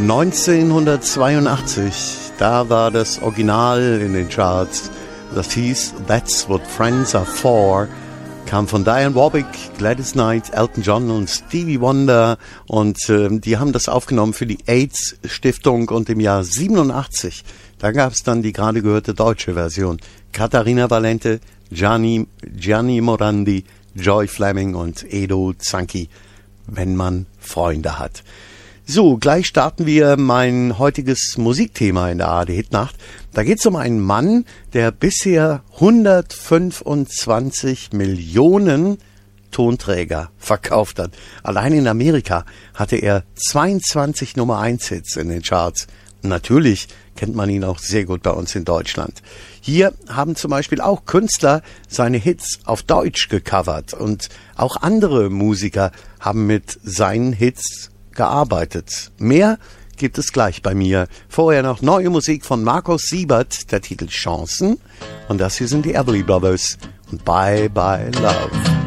1982, da war das Original in den Charts. Das hieß That's What Friends Are For. Kam von Diane Warwick, Gladys Knight, Elton John und Stevie Wonder. Und die haben das aufgenommen für die AIDS-Stiftung. Und im Jahr 87, da gab es dann die gerade gehörte deutsche Version. Katharina Valente, Gianni Morandi, Joy Fleming und Edo Zanki, wenn man Freunde hat. So, gleich starten wir mein heutiges Musikthema in der ARD-Hitnacht. Da geht es um einen Mann, der bisher 125 Millionen Tonträger verkauft hat. Allein in Amerika hatte er 22 Nummer-1-Hits in den Charts. Natürlich kennt man ihn auch sehr gut bei uns in Deutschland. Hier haben zum Beispiel auch Künstler seine Hits auf Deutsch gecovert und auch andere Musiker haben mit seinen Hits gearbeitet. Mehr gibt es gleich bei mir. Vorher noch neue Musik von Markus Siebert, der Titel Chancen. Und das hier sind die Everly Brothers und Bye Bye Love.